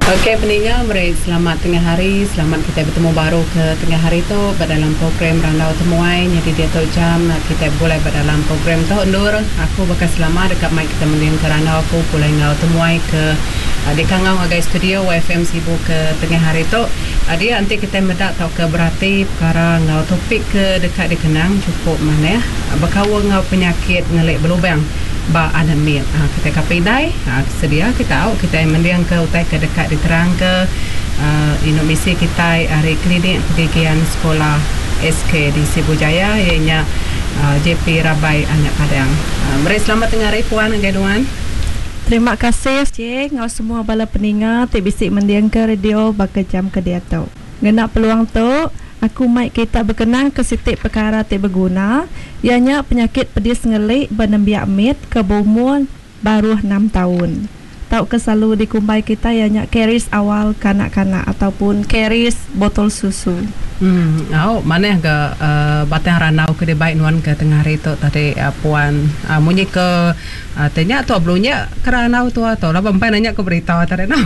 Okey pendengar, mari selamat tengah hari. Selamat kita bertemu baru ke tengah hari tu dalam program Randau Temuai. Jadi dia tu jam kita boleh dalam program tu undur. Aku bakal selamat dekat mic kita mending ke Randau aku boleh ngau temuai ke di kangau agai studio YFM sibuk ke tengah hari tu. Dia nanti kita medak tau ke berarti perkara ngau topik ke dekat dikenang cukup mana ya. Bakawa ngau penyakit ngelik berlubang ba anamit kita kapidai sedia kita kita mendiang ke utai ke dekat diterang ke Indonesia kita hari klinik pendidikan sekolah SK di Sibujaya ianya JP Rabai Anak Padang. Mari selamat tengah hari puan dan gaduan. Terima kasih cik ngau semua bala pendengar TBC mendiang ke radio bakal jam ke dia tu. Ngena peluang tu aku mai kita berkenang ke sitik perkara tak berguna ianya penyakit pedis ngelik bernembiak mit ke berumur baru 6 tahun. Tau ke selalu dikumbai kita ianya caries awal kanak-kanak ataupun caries botol susu. Mana ke batang ranau ke baik nuan ke tengah hari tu tadi puan munyi ke tanya tu belumnya ke ranau tu atau lah bampai nanya ke berita tadi no.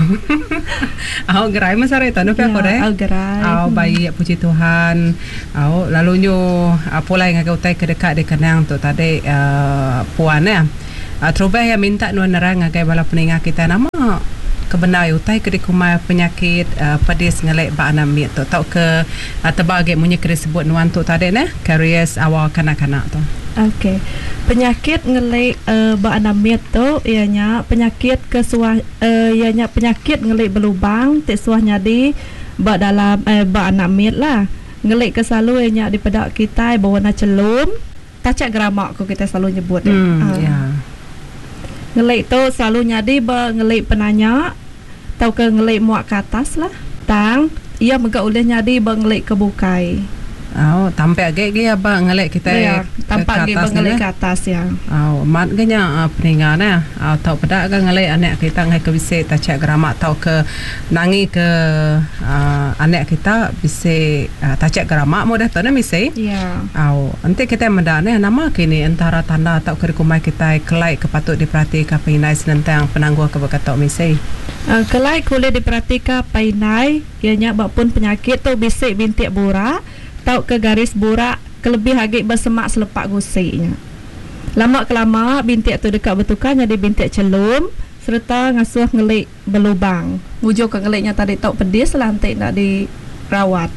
Gerai masa hari tu no aku deh. Gerai. Baik puji Tuhan. Lalu pulai ngak utai ke dekat di kenang tu tadi puan ya. Terubah yang minta nuan nerang ngagai bala peninggal kita nama kebenar utai ke dikumai penyakit pedis ngelek ba anamit tu tau ke terbagi munyi ke disebut nuan tu tadi ne caries awal kanak-kanak tu. Okey. Penyakit ngelek ba anamit tu ianya penyakit ianya penyakit ngelek berlubang tak suah nyadi ba dalam ba anamit lah. Ngelek ke selalu ianya di pedak kita berwarna celum tacak geramak ko kita selalu nyebut ya. Ngelik tu selalu nyadi ngelik penanya tau ke ngelik muak ke atas lah tang ia mega boleh nyadi ngelik ke bukai. Tampak ge apa ngelik kita ya, tampak ge ngelik ke atas ya. Mat genya peningan ya. Tau pedak ke ngelik anak kita ngai ke bisi tacak geramak tau ke nangi ke anak kita bisi tacak geramak mudah tu na misi. Ya. Nanti kita mendane nama kini antara tanda tau ke kumai kita kelai kepatut diperhatikan pinai senentang penangguh ke berkatok misi. Kelai boleh diperhatikan pinai ianya pun penyakit tu bisi bintik burak tau ke garis burak kelebih agak bersemak selepak gusiknya. Lama kelama bintik tu dekat bertukar jadi bintik celum serta ngasuh ngelik berlubang. Wujud ke ngeliknya tadi tau pedis lantik nak dirawat.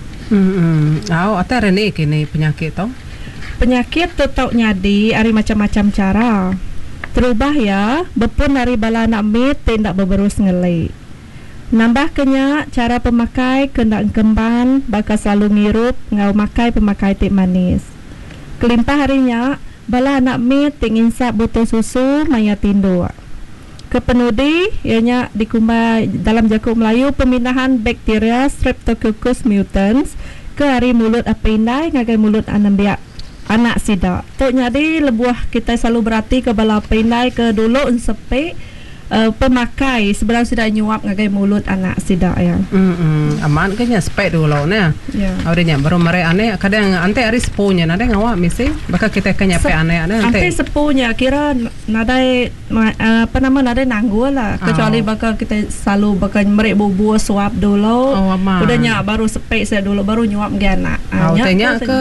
Atau rene kini penyakit tu? Penyakit tu tau nyadi hari macam-macam cara. Terubah ya, berpun dari bala anak mit tindak berberus ngelik. Nambah kenya cara pemakai kendak kemban bakal selalu ngirup ngau makai pemakai tik manis. Kelimpah harinya bala anak mit tingin sap botol susu maya tindo. Kepenudi ianya dikumbai dalam jakuk Melayu peminahan bakteria Streptococcus mutans ke hari mulut apindai ngagai mulut anambiak anak sidak. Tok nyadi lebuah kita selalu berarti ke bala apindai ke dulu unsepe pemakai sebenarnya sudah nyuap ngagai mulut anak sidak ya. Aman kayaknya spek dulu ni. Ya. Awalnya baru mereka aneh kadang ante hari sepunya nada ngawak misi bakal kita kanya pe aneh ante sepunya kira nadai apa nama nadai nanggul lah kecuali bakal kita selalu bakal merek bubuh suap dulu. Udahnya baru spek saya dulu baru nyuap ke anak. Tanya ke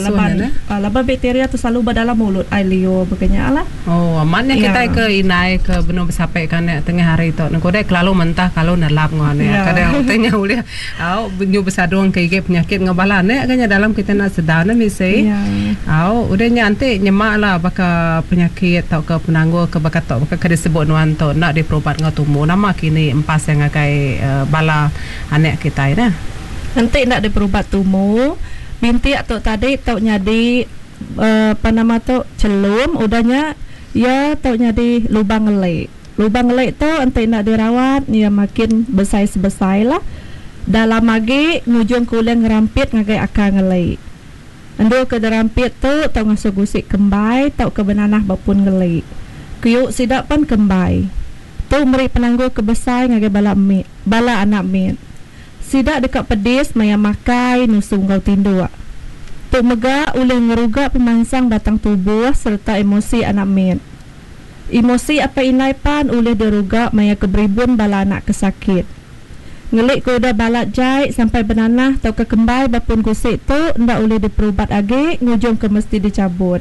laban bakteria tu selalu berdalam mulut ailio begenya lah. Amannya kita ke inai ke benar bersapai kan tengah hari tu nak kodai kalau mentah kalau nalap ngon ya kadang tanya ulia bunyu besadong ke penyakit ngabalan ne kanya dalam kita nak sedar na misi udahnya ante nyemak lah baka penyakit tau ke penangguh ke baka tok baka disebut nuan tu nak diperobat ngatumu nama kini empas yang akai bala anak kita ina nanti nak diperobat tumu binti atau tadi tau nyadi apa nama tu celum udahnya ya tau nyadi lubang ngelik. Lubang ngelik tu nanti nak dirawat ya makin besar-besar lah. Dalam lagi ngujung kuliah ngerampit ngagai akar ngelik. Ando ke derampit tu tau ngasuh gusik kembai tau ke benanah bapun ngelik. Kuyuk sidak pun kembai. Tu meri penangguh kebesar ngagai bala anak mit. Sidak dekat pedis maya makai nusung kau tindu. Tu mega ulih ngeruga pemansang batang tubuh serta emosi anak mit. Emosi apa inai pan oleh deruga maya keberibun bala anak kesakit. Ngelik ko udah balat jai sampai benanah atau ke kembali bapun gusik tu ndak boleh diperubat lagi, ngujung ke mesti dicabut.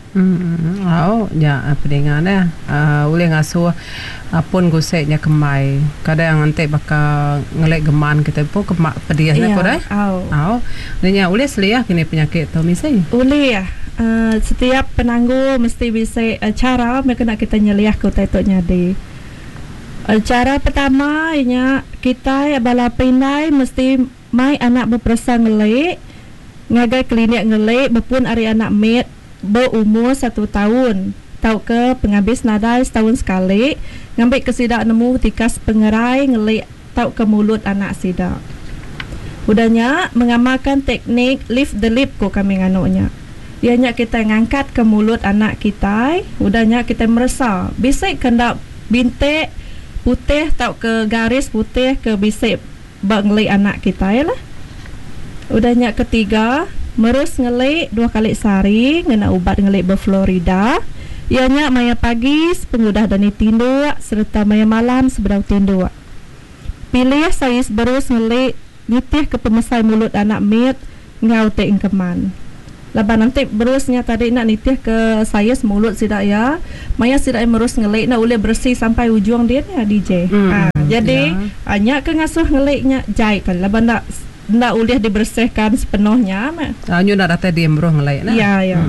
Ya apa dengan boleh ngasuh pun guseknya kembali. Kadang nanti bakal ngelik geman kita pun kemak pediasnya kau dah. Dia boleh seliah kini penyakit tu misi. Boleh ya. Setiap penangguh mesti bisa cara mereka nak kita nyeliah kau tu nyadi. Cara pertama nya kita bala pindai mesti mai anak berperasa ngelik ngagai klinik ngelik bepun ari anak mit berumur 1 tahun tau ke penghabis nadai setahun sekali ngambil ke sidak nemu tikas pengerai ngelik tau ke mulut anak sidak. Udahnya mengamalkan teknik lift the lip ko kami nganuknya. Ianya kita ngangkat ke mulut anak kita, udahnya kita merasa bisik kendak bintik putih tau ke garis putih ke bisik ngelik anak kita ya lah. Udahnya ketiga merus ngelik 2 kali sehari ngena ubat ngelik berflorida. Ianya maya pagi pengudah dani tindu serta maya malam sebelum tindu. Pilih saya berus ngelik nitih ke pemesai mulut anak mit ngau te ingkeman. Laban nanti berusnya tadi nak nitih ke saya mulut sidak ya. Maya sidak merus ngelik nak boleh bersih sampai ujung dia ni DJ. Jadi hanya ke ngasuh ngeliknya jai kan. Laban nak boleh dibersihkan sepenuhnya. Nyu nak datang dia meruh ngelik nah. Ya.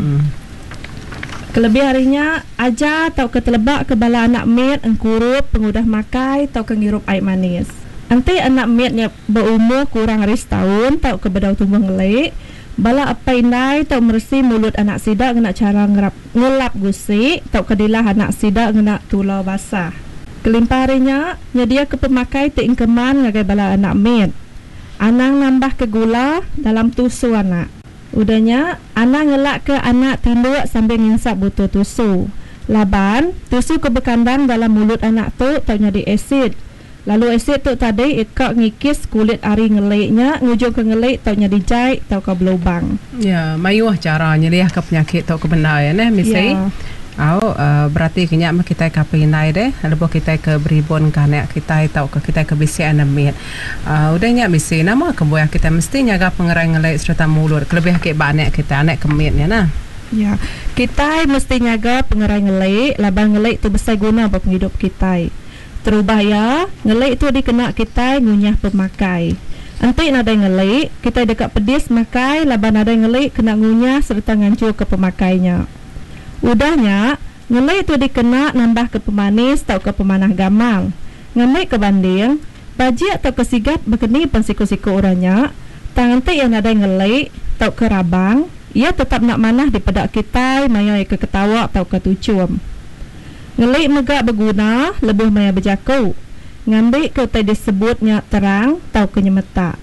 Kelebih harinya aja tau ke telebak ke bala anak mit engkurup pengudah makai tau ke ngirup air manis. Nanti anak mitnya berumur kurang hari setahun tau ke bedau tumbuh ngelik. Bala apa indai tau mersi mulut anak sidak kena cara ngelap gusik tau kedilah anak sidak kena tulau basah. Kelimparinya nyedia ke pemakai teingkeman ngagai bala anak mit. Anang nambah ke gula dalam tusu anak. Udahnya anak ngelak ke anak tinduk sambil nginsap butuh tusu. Laban tusu ke bekandang dalam mulut anak tu tau nyadi asid. Lalu asid tu tadi ikak ngikis kulit ari ngeliknya ngujung ke ngelik tau nyadi jai tau ke belubang. Ya, mayuah cara nyeliah ke penyakit tau ke benda ya misi. Berarti kenyak kita ke pindai deh, lepas kita ke beribun ke anak kita tau ke kita ke bisi anamit. Udahnya misi nama kebuah kita mesti nyaga pengerai ngelik serta mulut kelebih ke anak kita anak kemitnya nah. Ya, kita mesti nyaga pengerai ngelik, labang ngelik tu besar guna buat hidup kita. Terubah ya, ngelik tu dikena kita ngunyah pemakai. Nanti ada ngelik, kita dekat pedis makai, laban ada ngelik kena ngunyah serta ngancur ke pemakainya. Udahnya, ngelik tu dikena nambah ke pemanis tau ke pemanah gamal. Ngelik ke banding, baji atau ke sigat berkeni pensiku-siku orangnya. Tangan tu yang ada ngelik tau ke rabang, ia tetap nak manah di pedak kita, maya ke ketawa tau ke tucum. Ngelik megak berguna lebih maya berjaku. Ngambil kau tadi disebutnya terang tau kenyemeta.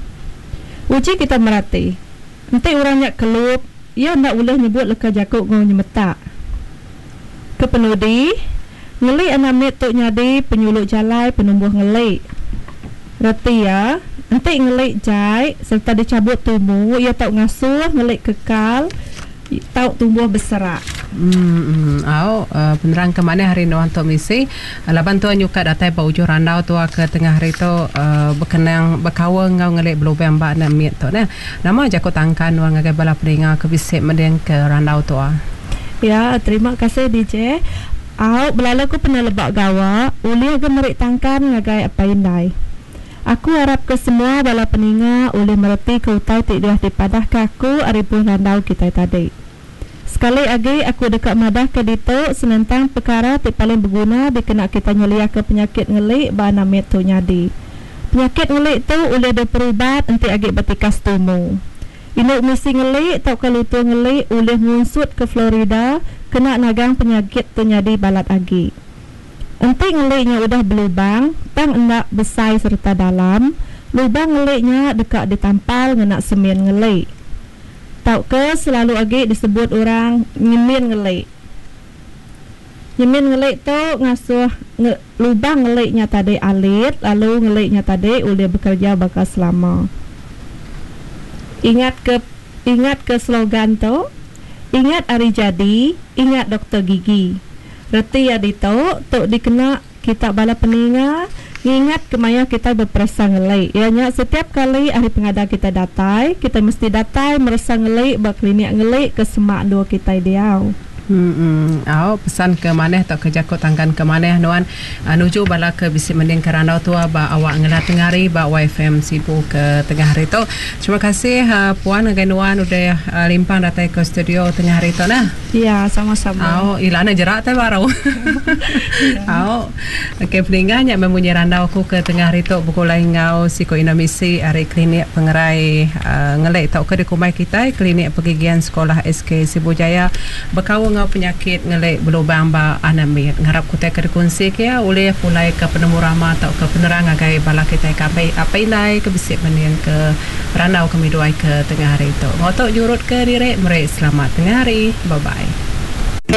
Uji kita merhati. Nanti orangnya kelup, ia nak boleh nyebut leka jakuk ngau nyemeta. Kepenudi, ngelik anak mit tu nyadi penyuluk jalai penumbuh ngelik. Reti ya, nanti ngelik jai serta dicabut tumbuh, ia tau ngasuh ngelik kekal, tau tumbuh berserak. Penerang kemana hari nuan tu misi laban tu nyuka datai bau ujur randau tu ke tengah hari tu berkenang berkawang ngau ngelik belubang mbak na mit tu nah. Nama aja ko tangkan nuan ngagai bala peringa ke bisik mendeng ke randau tu Ya, terima kasih DJ. Belala ku pernah lebak gawa uli agak merik tangkan ngagai apa indai. Aku harap ke semua bala peninga uli mereti ke utai tidak dipadah ke aku aripun randau kita tadi. Sekali lagi aku dekat madah ke dito senentang perkara yang paling berguna dikena kita nyeliah ke penyakit ngelik ba namit tu nyadi. Penyakit ngelik tu boleh diperubat nanti agi betikas tumu. Inuk misi ngelik tau kalutu ngelik boleh ngunsut ke Florida kena nagang penyakit tu nyadi balat agi. Nanti ngeliknya udah berlubang tang endak besai serta dalam lubang ngeliknya dekat ditampal ngena semen ngelik. Tau ke selalu lagi disebut orang nyemin ngelik. Nyemin ngelik tu ngasuh lubang ngeliknya tadi alit, lalu ngeliknya tadi udah bekerja bakal selama. Ingat ke slogan tu, ingat hari jadi, ingat dokter gigi. Reti ya dito tu dikena kita bala peninga Ingat kemaya kita berperasa ngelai. Ianya setiap kali hari pengada kita datai, kita mesti datai merasa ngelai berklinik ngelai ke semak dua kita ideal. Pesan ke maneh atau kerja ko tangkan ke maneh nuan nuju bala ke bisi mending kerana tua ba awak ngelat tengari ba YFM sibu ke tengah hari tu. Terima kasih puan dengan nuan udah limpang datang ke studio tengah hari tu nah. Ya, sama-sama. Ilana jerak teh baru. Okey peninggalnya memunyi randau ku ke tengah hari tu buku lain ngau siko Indomisi hari klinik pengerai ngelek tau ke di kumai kita klinik pergigian sekolah SK Sibu Jaya berkawal ngau penyakit ngelek berlubang ba anamit ngarap ku teh ke dikongsi ke oleh pulai ke penemu rama atau ke penerang agai bala kita ke apa ilai ke bisik mending ke randau kami doai ke tengah hari tu ngotok jurut ke direk merek selamat tengah hari, bye bye.